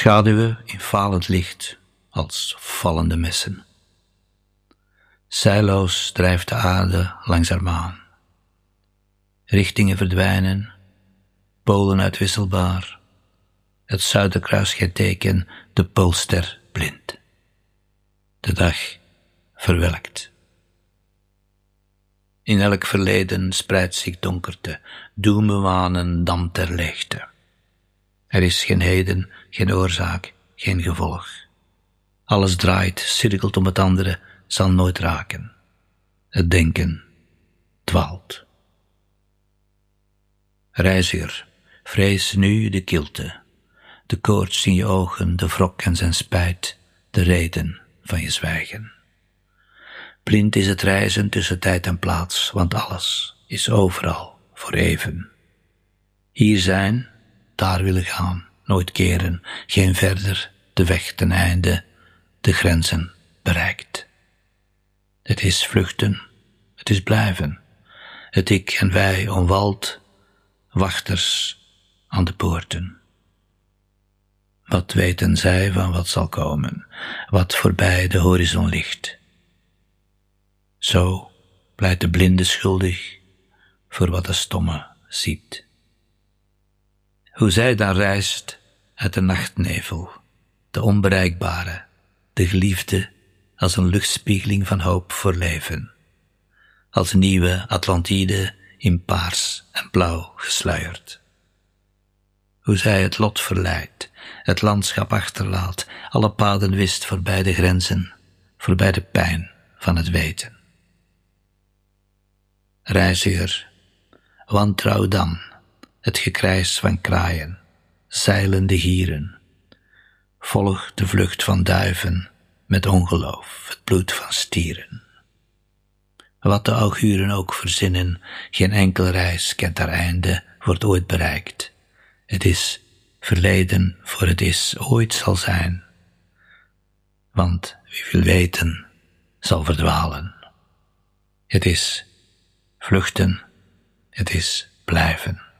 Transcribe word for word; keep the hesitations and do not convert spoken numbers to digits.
Schaduwen in falend licht als vallende messen. Zeilloos drijft de aarde langs haar maan. Richtingen verdwijnen, polen uitwisselbaar. Het Zuiderkruisgeiteken, de poolster blind. De dag verwelkt. In elk verleden spreidt zich donkerte, doembewanen dam ter leegte. Er is geen heden, geen oorzaak, geen gevolg. Alles draait, cirkelt om het andere, zal nooit raken. Het denken dwaalt. Reiziger, vrees nu de kilte, de koorts in je ogen, de wrok en zijn spijt, de reden van je zwijgen. Blind is het reizen tussen tijd en plaats, want alles is overal voor even. Hier zijn, daar willen gaan, nooit keren, geen verder, de weg ten einde, de grenzen bereikt. Het is vluchten, het is blijven, het ik en wij omwald, wachters aan de poorten. Wat weten zij van wat zal komen, wat voorbij de horizon ligt? Zo pleit de blinde schuldig voor wat de stomme ziet. Hoe zij dan reist uit de nachtnevel, de onbereikbare, de geliefde als een luchtspiegeling van hoop voor leven, als een nieuwe Atlantide in paars en blauw gesluierd. Hoe zij het lot verleidt, het landschap achterlaat, alle paden wist voorbij de grenzen, voorbij de pijn van het weten. Reiziger, wantrouw dan het gekrijs van kraaien, zeilende gieren. Volg de vlucht van duiven met ongeloof, het bloed van stieren. Wat de auguren ook verzinnen, geen enkel reis kent haar einde, wordt ooit bereikt. Het is verleden voor het is ooit zal zijn. Want wie wil weten, zal verdwalen. Het is vluchten, het is blijven.